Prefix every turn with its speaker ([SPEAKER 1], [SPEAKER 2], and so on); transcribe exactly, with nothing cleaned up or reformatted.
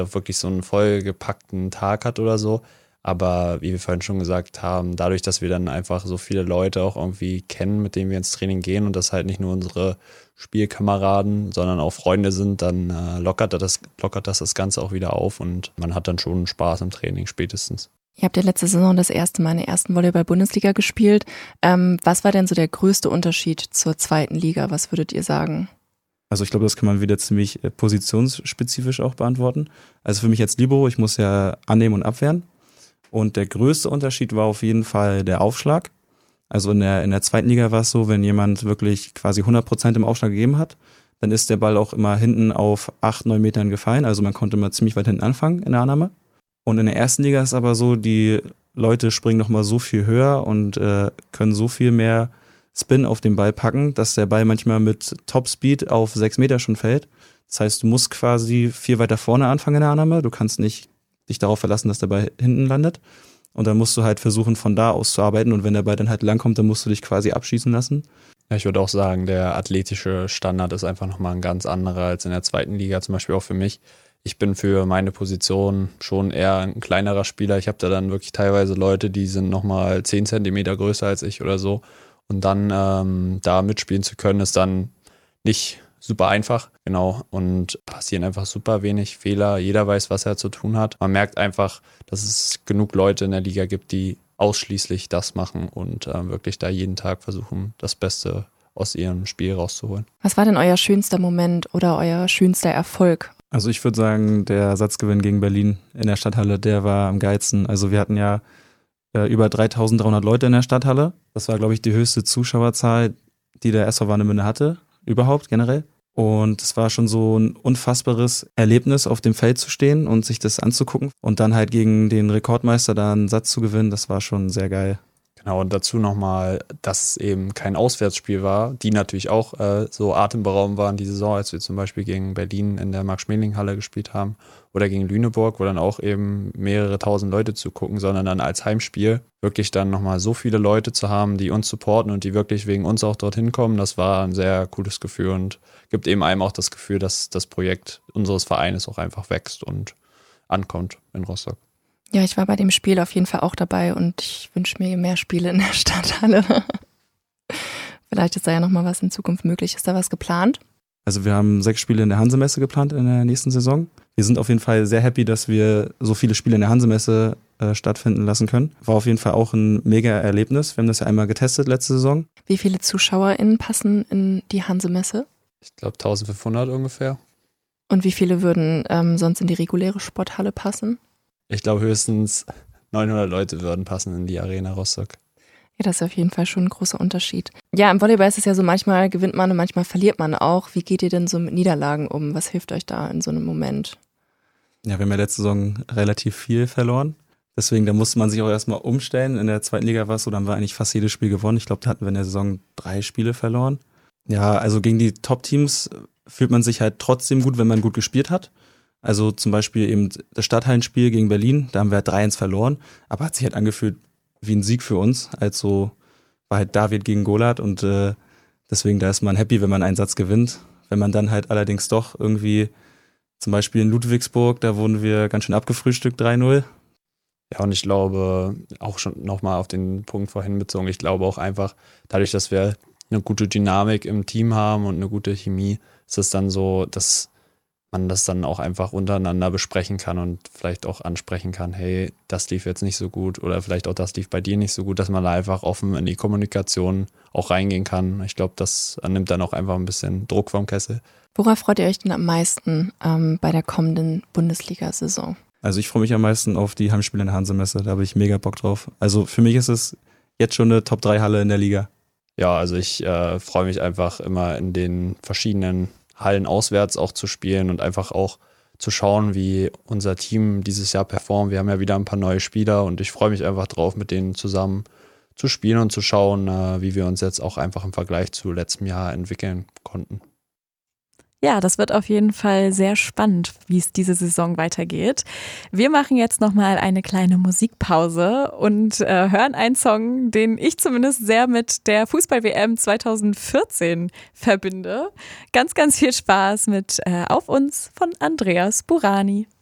[SPEAKER 1] wirklich so einen vollgepackten Tag hat oder so. Aber wie wir vorhin schon gesagt haben, dadurch, dass wir dann einfach so viele Leute auch irgendwie kennen, mit denen wir ins Training gehen und das halt nicht nur unsere Spielkameraden, sondern auch Freunde sind, dann äh, lockert das, lockert das das Ganze auch wieder auf und man hat dann schon Spaß im Training spätestens.
[SPEAKER 2] Ihr habt ja letzte Saison das erste Mal in der ersten Volleyball-Bundesliga gespielt. Ähm, was war denn so der größte Unterschied zur zweiten Liga? Was würdet ihr sagen?
[SPEAKER 3] Also ich glaube, das kann man wieder ziemlich positionsspezifisch auch beantworten. Also für mich als Libero, ich muss ja annehmen und abwehren. Und der größte Unterschied war auf jeden Fall der Aufschlag. Also in der, in der zweiten Liga war es so, wenn jemand wirklich quasi hundert Prozent im Aufschlag gegeben hat, dann ist der Ball auch immer hinten auf acht, neun Metern gefallen. Also man konnte immer ziemlich weit hinten anfangen in der Annahme. Und in der ersten Liga ist aber so, die Leute springen nochmal so viel höher und äh, können so viel mehr Spin auf den Ball packen, dass der Ball manchmal mit Topspeed auf sechs Meter schon fällt. Das heißt, du musst quasi viel weiter vorne anfangen in der Annahme. Du kannst nicht dich darauf verlassen, dass der Ball hinten landet. Und dann musst du halt versuchen, von da aus zu arbeiten. Und wenn der Ball dann halt langkommt, dann musst du dich quasi abschießen lassen.
[SPEAKER 1] Ja, ich würde auch sagen, der athletische Standard ist einfach nochmal ein ganz anderer als in der zweiten Liga, zum Beispiel auch für mich. Ich bin für meine Position schon eher ein kleinerer Spieler. Ich habe da dann wirklich teilweise Leute, die sind nochmal zehn Zentimeter größer als ich oder so. Und dann ähm, da mitspielen zu können, ist dann nicht super einfach. Genau. Und passieren einfach super wenig Fehler. Jeder weiß, was er zu tun hat. Man merkt einfach, dass es genug Leute in der Liga gibt, die ausschließlich das machen und äh, wirklich da jeden Tag versuchen, das Beste aus ihrem Spiel rauszuholen.
[SPEAKER 2] Was war denn euer schönster Moment oder euer schönster Erfolg?
[SPEAKER 3] Also ich würde sagen, der Satzgewinn gegen Berlin in der Stadthalle, der war am geilsten. Also wir hatten ja äh, über dreitausenddreihundert Leute in der Stadthalle. Das war, glaube ich, die höchste Zuschauerzahl, die der S V Warnemünde hatte, überhaupt generell. Und es war schon so ein unfassbares Erlebnis, auf dem Feld zu stehen und sich das anzugucken. Und dann halt gegen den Rekordmeister da einen Satz zu gewinnen, das war schon sehr geil.
[SPEAKER 1] Genau, und dazu nochmal, dass es eben kein Auswärtsspiel war, die natürlich auch äh, so atemberaubend waren die Saison, als wir zum Beispiel gegen Berlin in der Max-Schmeling-Halle gespielt haben oder gegen Lüneburg, wo dann auch eben mehrere tausend Leute zugucken, sondern dann als Heimspiel wirklich dann nochmal so viele Leute zu haben, die uns supporten und die wirklich wegen uns auch dorthin kommen, das war ein sehr cooles Gefühl und gibt eben einem auch das Gefühl, dass das Projekt unseres Vereines auch einfach wächst und ankommt in Rostock.
[SPEAKER 2] Ja, ich war bei dem Spiel auf jeden Fall auch dabei und ich wünsche mir mehr Spiele in der Stadthalle. Vielleicht ist da ja nochmal was in Zukunft möglich. Ist da was geplant?
[SPEAKER 3] Also wir haben sechs Spiele in der Hansemesse geplant in der nächsten Saison. Wir sind auf jeden Fall sehr happy, dass wir so viele Spiele in der Hansemesse äh, stattfinden lassen können. War auf jeden Fall auch ein mega Erlebnis. Wir haben das ja einmal getestet letzte Saison.
[SPEAKER 2] Wie viele ZuschauerInnen passen in die Hansemesse?
[SPEAKER 1] Ich glaube eintausendfünfhundert ungefähr.
[SPEAKER 2] Und wie viele würden ähm, sonst in die reguläre Sporthalle passen?
[SPEAKER 1] Ich glaube, höchstens neunhundert Leute würden passen in die Arena Rostock.
[SPEAKER 2] Ja, das ist auf jeden Fall schon ein großer Unterschied. Ja, im Volleyball ist es ja so, manchmal gewinnt man und manchmal verliert man auch. Wie geht ihr denn so mit Niederlagen um? Was hilft euch da in so einem Moment?
[SPEAKER 3] Ja, wir haben ja letzte Saison relativ viel verloren. Deswegen, da musste man sich auch erstmal umstellen. In der zweiten Liga war es so, dann war eigentlich fast jedes Spiel gewonnen. Ich glaube, da hatten wir in der Saison drei Spiele verloren. Ja, also gegen die Top-Teams fühlt man sich halt trotzdem gut, wenn man gut gespielt hat. Also zum Beispiel eben das Stadthallenspiel gegen Berlin, da haben wir halt drei eins verloren, aber hat sich halt angefühlt wie ein Sieg für uns. Also war halt David gegen Golat und äh, deswegen da ist man happy, wenn man einen Satz gewinnt. Wenn man dann halt allerdings doch irgendwie, zum Beispiel in Ludwigsburg, da wurden wir ganz schön abgefrühstückt, drei null.
[SPEAKER 1] Ja, und ich glaube, auch schon nochmal auf den Punkt vorhin bezogen, ich glaube auch einfach, dadurch, dass wir eine gute Dynamik im Team haben und eine gute Chemie, ist es dann so, dass man das dann auch einfach untereinander besprechen kann und vielleicht auch ansprechen kann, hey, das lief jetzt nicht so gut oder vielleicht auch das lief bei dir nicht so gut, dass man da einfach offen in die Kommunikation auch reingehen kann. Ich glaube, das nimmt dann auch einfach ein bisschen Druck vom Kessel.
[SPEAKER 2] Worauf freut ihr euch denn am meisten ähm, bei der kommenden Bundesliga-Saison?
[SPEAKER 3] Also ich freue mich am meisten auf die Heimspiele in der Hansemesse, da habe ich mega Bock drauf. Also für mich ist es jetzt schon eine Top drei Halle in der Liga.
[SPEAKER 1] Ja, also ich äh, freue mich einfach immer in den verschiedenen Hallen auswärts auch zu spielen und einfach auch zu schauen, wie unser Team dieses Jahr performt. Wir haben ja wieder ein paar neue Spieler und ich freue mich einfach drauf, mit denen zusammen zu spielen und zu schauen, wie wir uns jetzt auch einfach im Vergleich zu letztem Jahr entwickeln konnten.
[SPEAKER 4] Ja, das wird auf jeden Fall sehr spannend, wie es diese Saison weitergeht. Wir machen jetzt nochmal eine kleine Musikpause und äh, hören einen Song, den ich zumindest sehr mit der Fußball-W M zwanzig vierzehn verbinde. Ganz, ganz viel Spaß mit äh, Auf uns von Andreas Burani.